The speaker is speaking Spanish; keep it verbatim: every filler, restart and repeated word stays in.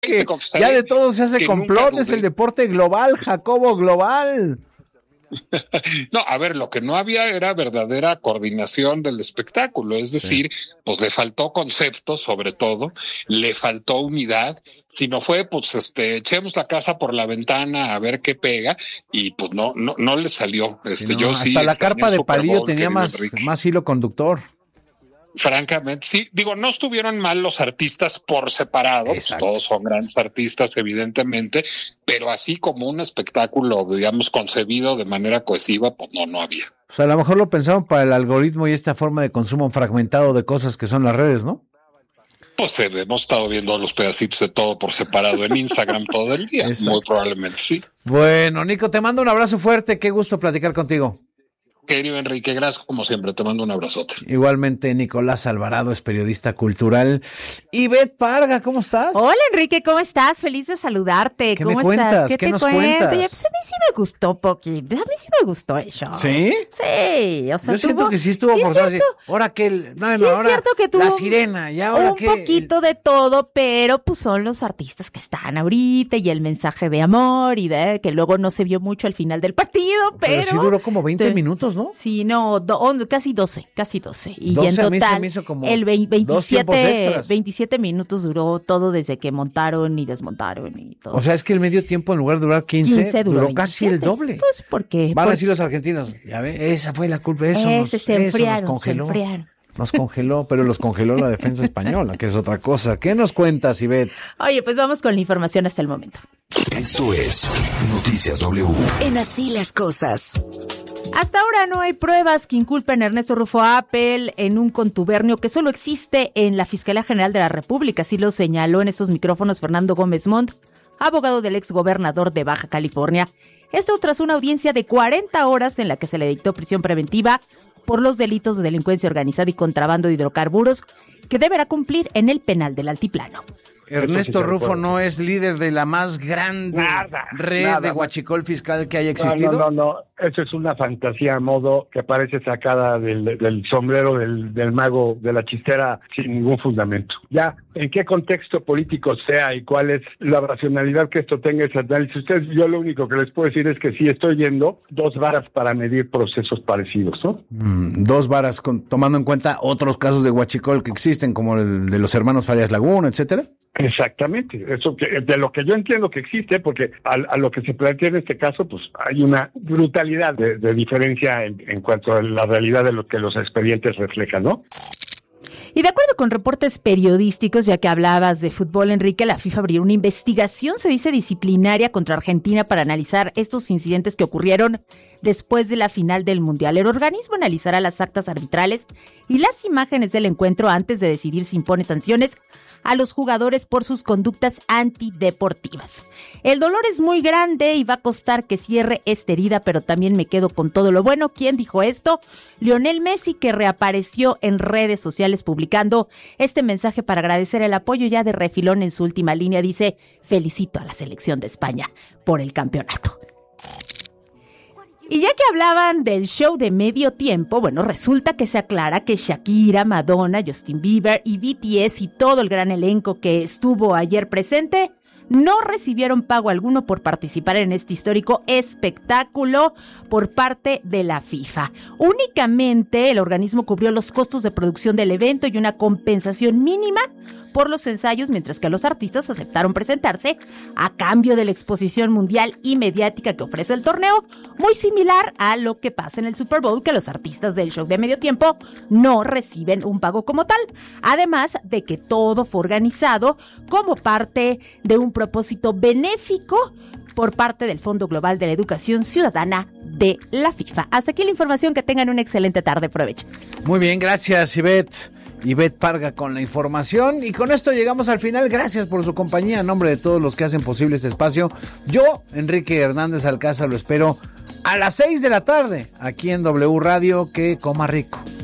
que ya de todo se hace complot, es el deporte global, Jacobo, global. No, a ver, lo que no había era verdadera coordinación del espectáculo, es decir, sí. pues le faltó concepto, sobre todo, le faltó unidad. Si no fue, pues este, echemos la casa por la ventana a ver qué pega, y pues no, no, no le salió. Este, sí, no, yo hasta sí. Hasta la carpa de palillo tenía más, más hilo conductor. Francamente, sí, digo, no estuvieron mal los artistas por separado, pues todos son grandes artistas, evidentemente, pero así como un espectáculo, digamos, concebido de manera cohesiva, pues no, no había. O sea, a lo mejor lo pensaron para el algoritmo y esta forma de consumo fragmentado de cosas que son las redes, ¿no? Pues eh, hemos estado viendo los pedacitos de todo por separado en Instagram todo el día, muy probablemente, sí. Bueno, Nico, te mando un abrazo fuerte, qué gusto platicar contigo. Querido Enrique, gracias como siempre, te mando un abrazote. Igualmente, Nicolás Alvarado es periodista cultural. Ivette Parga, ¿cómo estás? Hola, Enrique, ¿cómo estás? Feliz de saludarte. ¿Qué ¿Cómo me cuentas? estás? ¿Qué, ¿Qué te nos cuento? cuentas? Oye, pues a mí sí me gustó poquito, a mí sí me gustó el show. ¿Sí? Sí, o sea, yo tuvo, siento que sí estuvo sí forzado. Cierto, ahora que el, no, sí no, ahora es cierto que tuvo la sirena, y ahora un que poquito de todo, pero pues son los artistas que están ahorita y el mensaje de amor y de que luego no se vio mucho al final del partido, pero, pero sí duró como veinte este, minutos, ¿no? Sí, no, do, casi doce, casi doce. Y doce, en total, a mí se me hizo como el veintisiete, veintisiete minutos duró todo desde que montaron y desmontaron y todo. O sea, es que el medio tiempo en lugar de durar quince, quince duró, duró casi el doble. Pues porque... Van por... a decir los argentinos, ya ve, esa fue la culpa, eso, Ese nos, se eso nos congeló. Se enfriaron. Nos congeló, pero los congeló la defensa española, que es otra cosa. ¿Qué nos cuentas, Ivette? Oye, pues vamos con la información hasta el momento. Esto es Noticias W. En Así las Cosas. Hasta ahora no hay pruebas que inculpen a Ernesto Rufo Apel en un contubernio que solo existe en la Fiscalía General de la República. Así lo señaló en estos micrófonos Fernando Gómez Montt, abogado del exgobernador de Baja California. Esto tras una audiencia de cuarenta horas en la que se le dictó prisión preventiva por los delitos de delincuencia organizada y contrabando de hidrocarburos que deberá cumplir en el penal del Altiplano. Ernesto Rufo no es líder de la más grande nada, red nada, de huachicol fiscal que haya existido. No, no, no, no. Eso es una fantasía a modo que parece sacada del, del sombrero del, del mago de la chistera sin ningún fundamento. Ya, en qué contexto político sea y cuál es la racionalidad que esto tenga ese análisis. Ustedes, yo lo único que les puedo decir es que sí estoy viendo dos varas para medir procesos parecidos, ¿no? Mm, dos varas, con, tomando en cuenta otros casos de huachicol que existen, como el de los hermanos Farias Laguna, etcétera. Exactamente, eso que, de lo que yo entiendo que existe, porque a, a lo que se plantea en este caso, pues hay una brutalidad de, de diferencia en, en cuanto a la realidad de lo que los expedientes reflejan, ¿no? Y de acuerdo con reportes periodísticos, ya que hablabas de fútbol, Enrique, la FIFA abrió una investigación, se dice disciplinaria, contra Argentina para analizar estos incidentes que ocurrieron después de la final del Mundial. El organismo analizará las actas arbitrales y las imágenes del encuentro antes de decidir si impone sanciones a los jugadores por sus conductas antideportivas. El dolor es muy grande y va a costar que cierre esta herida, pero también me quedo con todo lo bueno. ¿Quién dijo esto? Lionel Messi, que reapareció en redes sociales publicando este mensaje para agradecer el apoyo ya de refilón en su última línea. Dice: felicito a la selección de España por el campeonato. Y ya que hablaban del show de medio tiempo, bueno, resulta que se aclara que Shakira, Madonna, Justin Bieber y B T S y todo el gran elenco que estuvo ayer presente no recibieron pago alguno por participar en este histórico espectáculo por parte de la FIFA. Únicamente el organismo cubrió los costos de producción del evento y una compensación mínima por los ensayos, mientras que los artistas aceptaron presentarse a cambio de la exposición mundial y mediática que ofrece el torneo, muy similar a lo que pasa en el Super Bowl, que los artistas del show de medio tiempo no reciben un pago como tal, además de que todo fue organizado como parte de un propósito benéfico por parte del Fondo Global de la Educación Ciudadana de la FIFA. Hasta aquí la información, que tengan una excelente tarde, provecho. Muy bien, gracias, Ivette. Ivette Parga con la información, y con esto llegamos al final. Gracias por su compañía. En nombre de todos los que hacen posible este espacio, yo, Enrique Hernández Alcázar, lo espero a las seis de la tarde aquí en W Radio. Que coma rico.